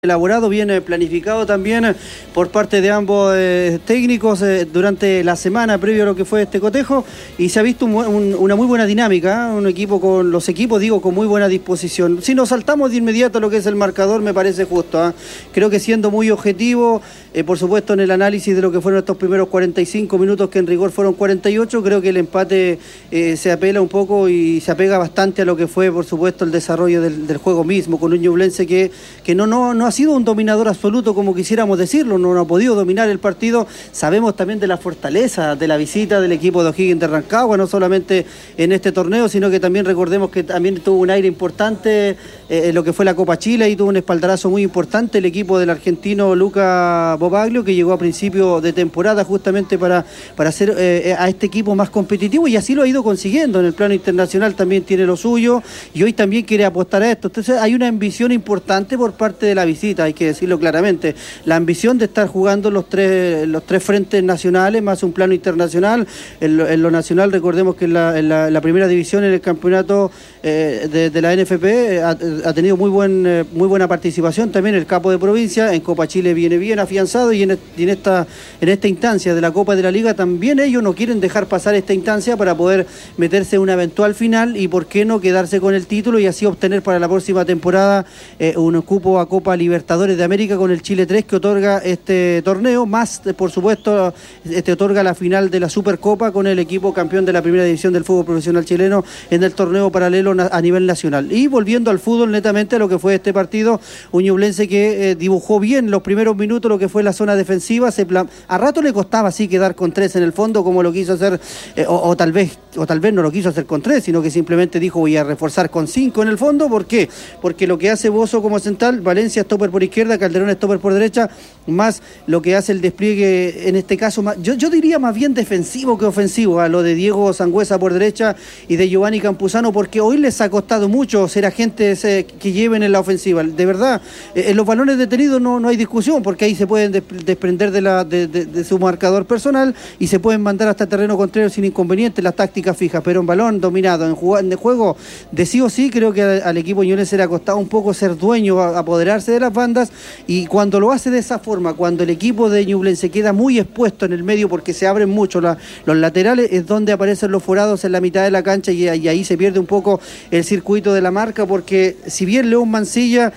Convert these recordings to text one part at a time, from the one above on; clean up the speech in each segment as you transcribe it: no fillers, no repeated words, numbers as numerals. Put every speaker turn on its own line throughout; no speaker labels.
Elaborado, bien planificado también por parte de ambos técnicos durante la semana previo a lo que fue este cotejo, y se ha visto una muy buena dinámica, un equipo con los equipos, digo, con muy buena disposición. Si nos saltamos de inmediato a lo que es el marcador, me parece justo, creo que siendo muy objetivo, por supuesto en el análisis de lo que fueron estos primeros 45 minutos, que en rigor fueron 48, creo que el empate se apela un poco y se apega bastante a lo que fue, por supuesto, el desarrollo del juego mismo, con un Ñublense que no ha sido un dominador absoluto como quisiéramos decirlo, no ha podido dominar el partido. Sabemos también de la fortaleza de la visita del equipo de O'Higgins de Rancagua, no solamente en este torneo, sino que también recordemos que también tuvo un aire importante en lo que fue la Copa Chile, y tuvo un espaldarazo muy importante el equipo del argentino Luca Bobaglio, que llegó a principio de temporada justamente para hacer a este equipo más competitivo, y así lo ha ido consiguiendo. En el plano internacional también tiene lo suyo, y hoy también quiere apostar a esto. Entonces hay una ambición importante por parte de la visita, hay que decirlo claramente, la ambición de estar jugando los tres frentes nacionales, más un plano internacional. En lo nacional, recordemos que en la primera división, en el campeonato de la NFP, ha tenido muy buena participación también el capo de provincia. En Copa Chile viene bien afianzado, y en esta instancia de la Copa de la Liga también ellos no quieren dejar pasar esta instancia para poder meterse en una eventual final, y por qué no quedarse con el título y así obtener para la próxima temporada un cupo a Copa Libertadores de América con el Chile 3 que otorga este torneo, más por supuesto otorga la final de la Supercopa con el equipo campeón de la primera división del fútbol profesional chileno en el torneo paralelo a nivel nacional. Y volviendo al fútbol netamente, a lo que fue este partido, un Ñublense que dibujó bien los primeros minutos lo que fue la zona defensiva. A rato le costaba así quedar con 3 en el fondo, como lo quiso hacer, o tal vez no lo quiso hacer con 3, sino que simplemente dijo voy a reforzar con 5 en el fondo. ¿Por qué? Porque lo que hace Bozo como central, Valencia stopper por izquierda, Calderón stopper por derecha, más lo que hace el despliegue, en este caso, yo diría más bien defensivo que ofensivo, a lo de Diego Sangüesa por derecha y de Giovanni Campuzano, porque hoy les ha costado mucho ser agentes que lleven en la ofensiva. De verdad, en los balones detenidos no hay discusión, porque ahí se pueden desprender de su marcador personal y se pueden mandar hasta terreno contrario sin inconveniente, las tácticas fijas, pero en balón dominado, en juego de sí o sí, creo que al equipo ñublense le ha costado un poco ser dueño, apoderarse de las bandas, y cuando lo hace de esa forma, cuando el equipo de Ñublense queda muy expuesto en el medio porque se abren mucho los laterales, es donde aparecen los forados en la mitad de la cancha, y ahí se pierde un poco el circuito de la marca, porque si bien León Mancilla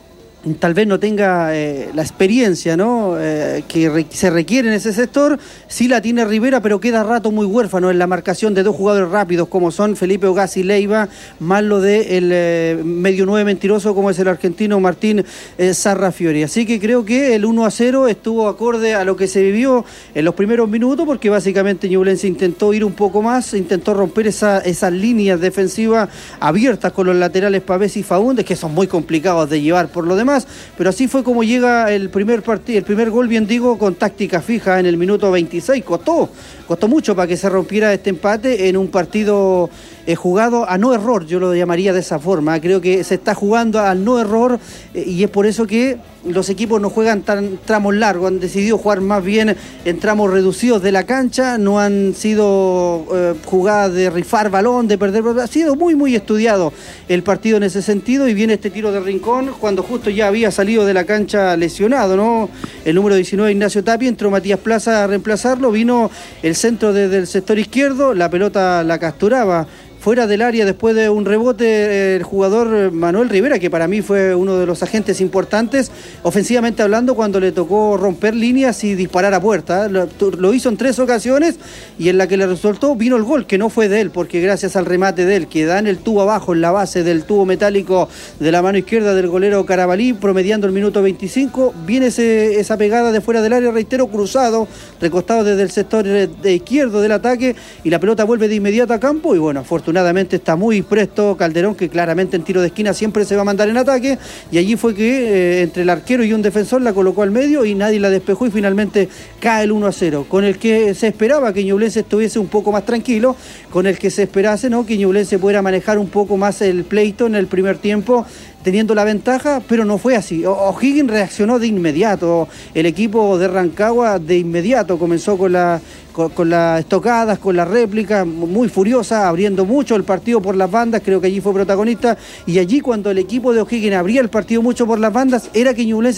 tal vez no tenga la experiencia, ¿no? Que se requiere en ese sector, sí la tiene Rivera, pero queda rato muy huérfano en la marcación de dos jugadores rápidos como son Felipe Ogasi Leiva, más lo de el medio 9 mentiroso como es el argentino Martín Sarrafiori. Así que creo que el 1-0 estuvo acorde a lo que se vivió en los primeros minutos, porque básicamente Ñublense intentó ir un poco más, intentó romper esas líneas defensivas abiertas con los laterales Pavés y Faúndez, que son muy complicados de llevar por lo demás. Pero así fue como llega el primer gol, bien digo, con táctica fija en el minuto 26. Costó mucho para que se rompiera este empate en un partido jugado a no error, yo lo llamaría de esa forma. Creo que se está jugando al no error, y es por eso que los equipos no juegan tan tramos largos, han decidido jugar más bien en tramos reducidos de la cancha, no han sido jugadas de rifar balón, de perder, ha sido muy estudiado el partido en ese sentido. Y viene este tiro de Rincón cuando justo ya había salido de la cancha lesionado, ¿no? El número 19, Ignacio Tapia, entró Matías Plaza a reemplazarlo, vino el centro desde el sector izquierdo, la pelota la capturaba fuera del área después de un rebote el jugador Manuel Rivera, que para mí fue uno de los agentes importantes, ofensivamente hablando, cuando le tocó romper líneas y disparar a puerta. Lo hizo en 3 ocasiones, y en la que le resultó vino el gol, que no fue de él, porque gracias al remate de él, que da en el tubo abajo, en la base del tubo metálico de la mano izquierda del golero Carabalí, promediando el minuto 25, viene esa pegada de fuera del área, reitero, cruzado, recostado desde el sector de izquierdo del ataque, y la pelota vuelve de inmediato a campo, y bueno, afortunadamente está muy presto Calderón, que claramente en tiro de esquina siempre se va a mandar en ataque, y allí fue que entre el arquero y un defensor la colocó al medio y nadie la despejó, y finalmente cae el 1-0, con el que se esperaba que Ñublense estuviese un poco más tranquilo, con el que se esperase, ¿no?, que Ñublense pudiera manejar un poco más el pleito en el primer tiempo, teniendo la ventaja, pero no fue así. O'Higgins reaccionó de inmediato, el equipo de Rancagua de inmediato comenzó con las estocadas, con las réplicas, muy furiosa, abriendo mucho el partido por las bandas, creo que allí fue protagonista, y allí cuando el equipo de O'Higgins abría el partido mucho por las bandas, era que Ñublense